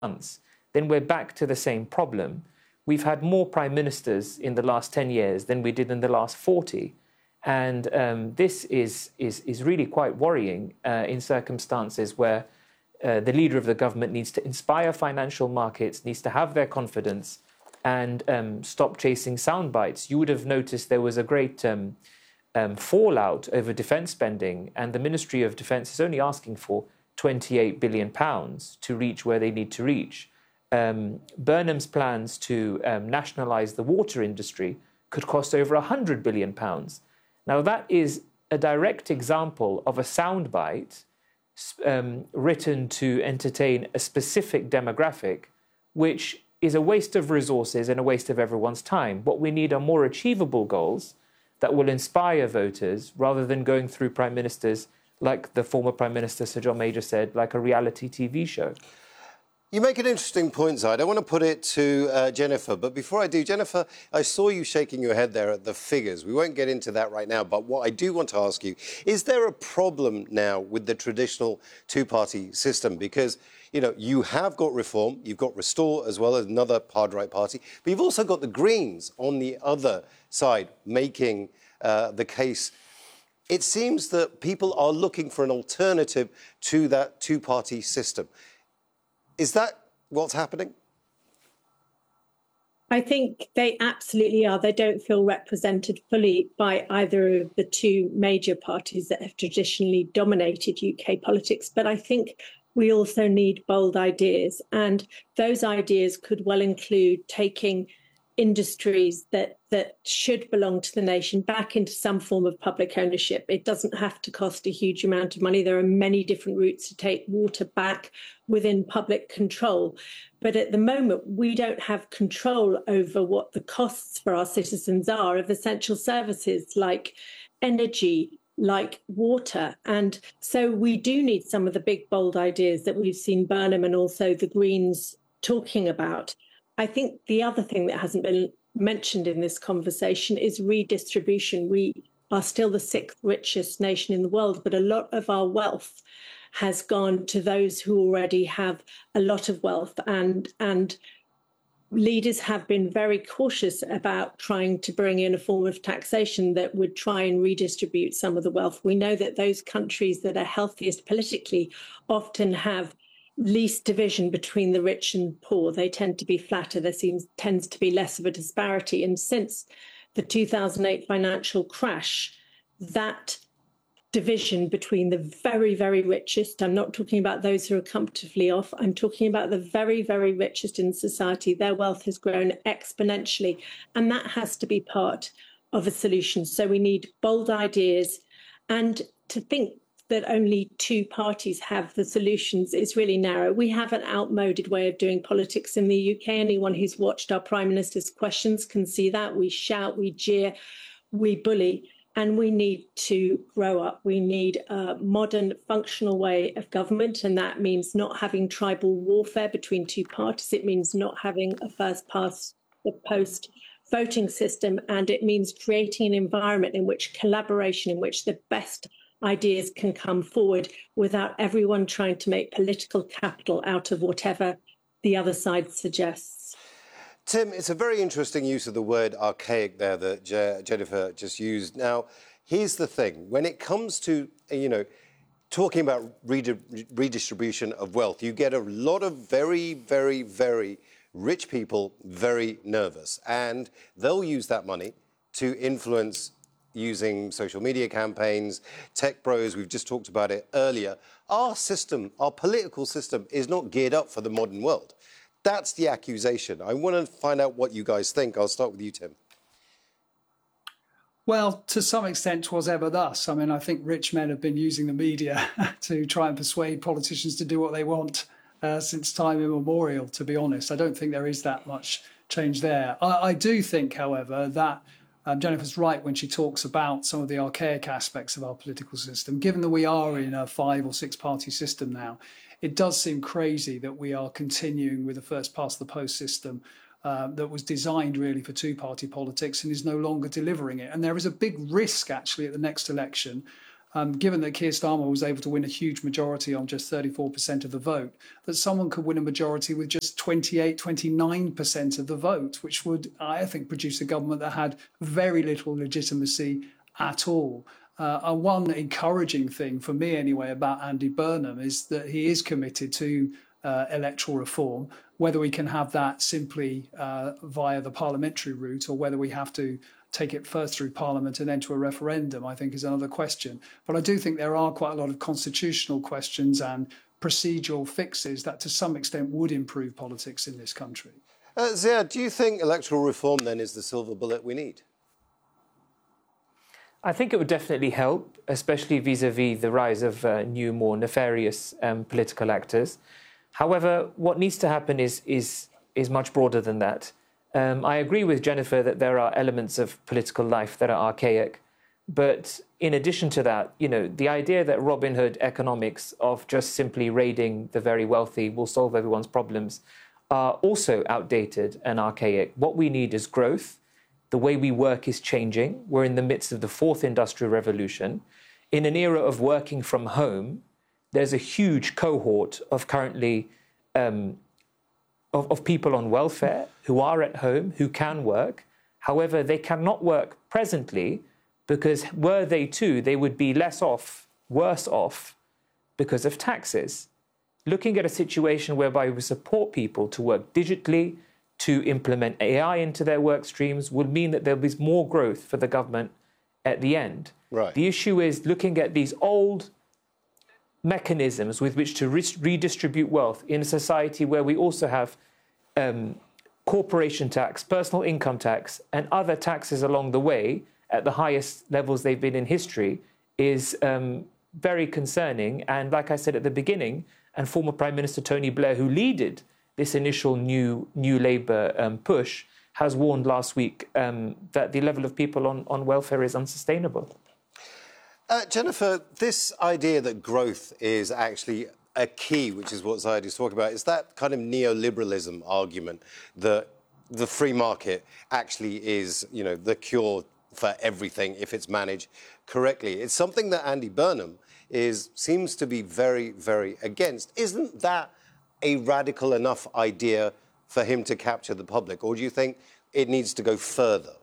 months, then we're back to the same problem. We've had more prime ministers in the last 10 years than we did in the last 40. And this is really quite worrying in circumstances where the leader of the government needs to inspire financial markets, needs to have their confidence, and stop chasing sound bites. You would have noticed there was a great fallout over defence spending, and the Ministry of Defence is only asking for £28 billion to reach where they need to reach. Burnham's plans to nationalise the water industry could cost over £100 billion. Now, that is a direct example of a soundbite written to entertain a specific demographic, which is a waste of resources and a waste of everyone's time. What we need are more achievable goals that will inspire voters rather than going through prime ministers, like the former Prime Minister Sir John Major said, like a reality TV show. You make an interesting point, Zaid. I want to put it to Jennifer. But before I do, Jennifer, I saw you shaking your head there at the figures. We won't get into that right now. But what I do want to ask you, is there a problem now with the traditional two-party system? Because, you know, you have got Reform, you've got Restore as well as another hard-right party. But you've also got the Greens on the other side making the case. It seems that people are looking for an alternative to that two-party system. Is that what's happening? I think they absolutely are. They don't feel represented fully by either of the two major parties that have traditionally dominated UK politics. But I think we also need bold ideas. And those ideas could well include taking industries that should belong to the nation back into some form of public ownership. It doesn't have to cost a huge amount of money. There are many different routes to take water back within public control. But at the moment, we don't have control over what the costs for our citizens are of essential services like energy, like water. And so we do need some of the big, bold ideas that we've seen Burnham and also the Greens talking about. I think the other thing that hasn't been mentioned in this conversation is redistribution. We are still the sixth richest nation in the world, but a lot of our wealth has gone to those who already have a lot of wealth. And leaders have been very cautious about trying to bring in a form of taxation that would try and redistribute some of the wealth. We know that those countries that are healthiest politically often have least division between the rich and poor. They tend to be flatter. There tends to be less of a disparity. And since the 2008 financial crash, that division between the very, very richest, I'm not talking about those who are comfortably off, I'm talking about the very, very richest in society, their wealth has grown exponentially. And that has to be part of a solution. So we need bold ideas, and to think that only two parties have the solutions is really narrow. We have an outmoded way of doing politics in the UK. Anyone who's watched our Prime Minister's questions can see that. We shout, we jeer, we bully, and we need to grow up. We need a modern, functional way of government, and that means not having tribal warfare between two parties. It means not having a first past the post voting system, and it means creating an environment in which collaboration, in which the best ideas can come forward without everyone trying to make political capital out of whatever the other side suggests. Tim, it's a very interesting use of the word archaic there that Jennifer just used. Now, here's the thing. When it comes to, talking about redistribution of wealth, you get a lot of very, very, very rich people very nervous, and they'll use that money to influence using social media campaigns, tech bros, we've just talked about it earlier. Our system, our political system, is not geared up for the modern world. That's the accusation. I want to find out what you guys think. I'll start with you, Tim. Well, to some extent, 'twas ever thus. I mean, I think rich men have been using the media to try and persuade politicians to do what they want since time immemorial, to be honest. I don't think there is that much change there. I do think, however, that Jennifer's right when she talks about some of the archaic aspects of our political system. Given that we are in a 5 or 6 party system now, it does seem crazy that we are continuing with the first past the post system that was designed really for two-party politics and is no longer delivering it. And there is a big risk actually at the next election given that Keir Starmer was able to win a huge majority on just 34% of the vote, that someone could win a majority with just 28, 29% of the vote, which would, I think, produce a government that had very little legitimacy at all. And one encouraging thing for me anyway about Andy Burnham is that he is committed to electoral reform. Whether we can have that simply via the parliamentary route or whether we have to take it first through Parliament and then to a referendum, I think is another question. But I do think there are quite a lot of constitutional questions and procedural fixes that to some extent would improve politics in this country. Ziad, do you think electoral reform then is the silver bullet we need? I think it would definitely help, especially vis-à-vis the rise of new, more nefarious political actors. However, what needs to happen is much broader than that. I agree with Jennifer that there are elements of political life that are archaic. But in addition to that, the idea that Robin Hood economics of just simply raiding the very wealthy will solve everyone's problems are also outdated and archaic. What we need is growth. The way we work is changing. We're in the midst of the fourth industrial revolution. In an era of working from home, there's a huge cohort of currently of people on welfare who are at home, who can work. However, they cannot work presently because were they to, they would be worse off because of taxes. Looking at a situation whereby we support people to work digitally, to implement AI into their work streams would mean that there'll be more growth for the government at the end. Right. The issue is looking at these old mechanisms with which to redistribute wealth in a society where we also have corporation tax, personal income tax, and other taxes along the way at the highest levels they've been in history is very concerning. And like I said at the beginning, and former Prime Minister Tony Blair, who leaded this initial new Labour push, has warned last week that the level of people on welfare is unsustainable. Jennifer, this idea that growth is actually a key, which is what Ziad is talking about, is that kind of neoliberalism argument that the free market actually is, the cure for everything if it's managed correctly. It's something that Andy Burnham seems to be very, very against. Isn't that a radical enough idea for him to capture the public, or do you think it needs to go further?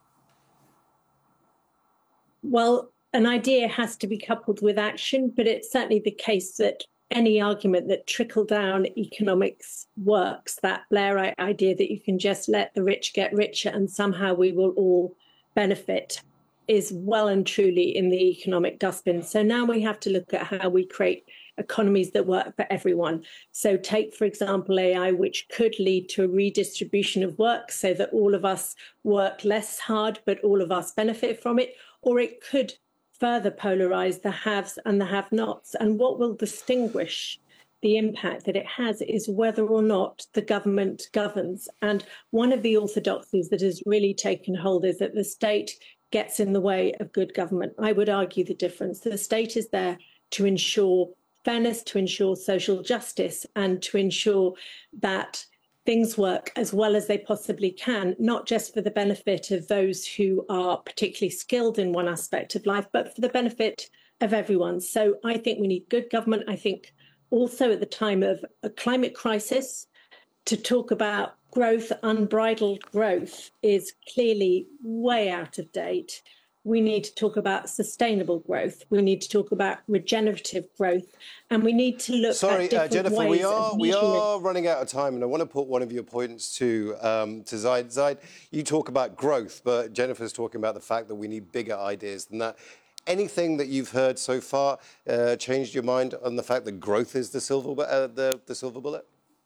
Well, an idea has to be coupled with action, but it's certainly the case that any argument that trickle-down economics works, that Blairite idea that you can just let the rich get richer and somehow we will all benefit, is well and truly in the economic dustbin. So now we have to look at how we create economies that work for everyone. So take, for example, AI, which could lead to a redistribution of work so that all of us work less hard, but all of us benefit from it, or it could further polarize the haves and the have-nots. And what will distinguish the impact that it has is whether or not the government governs. And one of the orthodoxies that has really taken hold is that the state gets in the way of good government. I would argue the difference. The state is there to ensure fairness, to ensure social justice, and to ensure that things work as well as they possibly can, not just for the benefit of those who are particularly skilled in one aspect of life, but for the benefit of everyone. So I think we need good government. I think also at the time of a climate crisis, to talk about growth, unbridled growth, is clearly way out of date. We need to talk about sustainable growth. We need to talk about regenerative growth, and we need to look at different Jennifer, ways we are running out of time, and I want to put one of your points to Ziad. Ziad, you talk about growth, but Jennifer's talking about the fact that we need bigger ideas than that. Anything that you've heard so far changed your mind on the fact that growth is the silver bullet?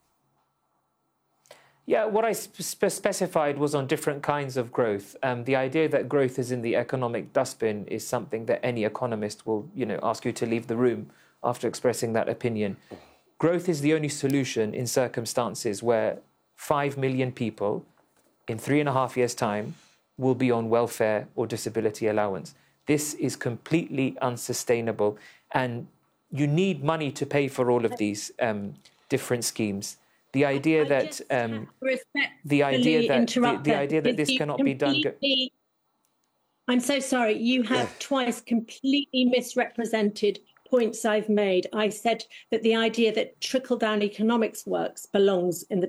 Yeah, what I specified was on different kinds of growth. The idea that growth is in the economic dustbin is something that any economist will, ask you to leave the room after expressing that opinion. Growth is the only solution in circumstances where 5 million people in 3.5 years' time will be on welfare or disability allowance. This is completely unsustainable, and you need money to pay for all of these different schemes. The idea that this cannot be done. I'm so sorry. You have twice completely misrepresented points I've made. I said that the idea that trickle-down economics works belongs in the